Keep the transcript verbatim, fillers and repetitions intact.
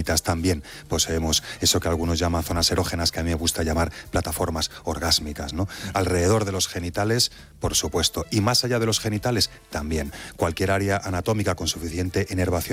pélvicas también poseemos eso que algunos llaman zonas erógenas, que a mí me gusta llamar plataformas orgásmicas, ¿no? Alrededor de los genitales, por supuesto, y más allá de los genitales también. Cualquier área anatómica con suficiente inervación